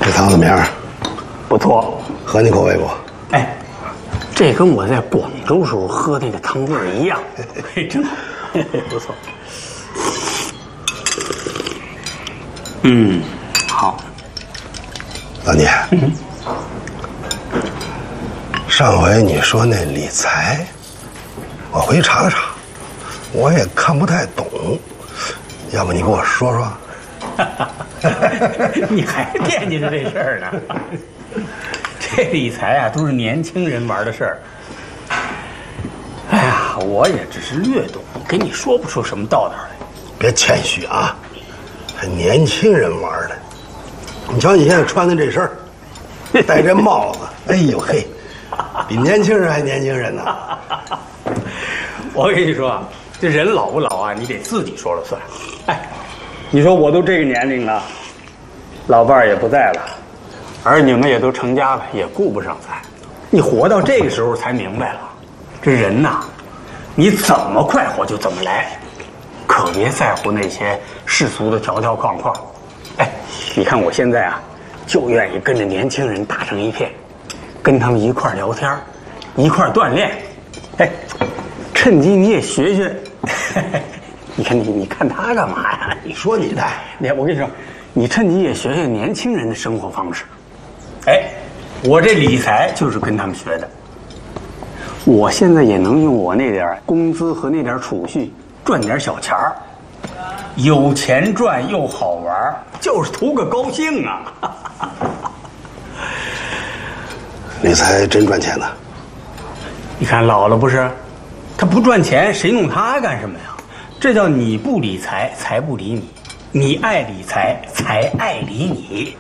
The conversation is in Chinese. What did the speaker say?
这汤怎么样？ 不错， 合你口味不？ 哎，这跟我在广州时候喝那个汤味儿一样，嘿，真好，不错。好。 老聂，上回你说那理财，我回去查了查，我也看不太懂，要不你给我说说？ 你还惦记着这事儿呢？这理财啊，都是年轻人玩的事儿。哎呀，我也只是略懂，给你说不出什么道道来。 别谦虚啊，还年轻人玩的。你瞧你现在穿的这身儿，戴这帽子，哎呦嘿，比年轻人还年轻人呢。 我跟你说啊，这人老不老啊，你得自己说了算。哎，你说我都这个年龄了，老伴儿也不在了，儿女们也都成家了，也顾不上咱。你活到这个时候才明白了，这人呐，你怎么快活就怎么来，可别在乎那些世俗的条条框框。哎，你看我现在啊，就愿意跟着年轻人打成一片，跟他们一块儿聊天，一块儿锻炼。哎，趁机你也学学。你看他干嘛呀？ 你说你的， 我跟你说，你趁机也学学年轻人的生活方式。哎，我这理财就是跟他们学的。我现在也能用我那点工资和那点储蓄赚点小钱儿，有钱赚又好玩，就是图个高兴啊！ 理财真赚钱呢。 你看老了不是，他不赚钱，谁弄他干什么呀？这叫你不理财，财不理你；你爱理财，财爱理你。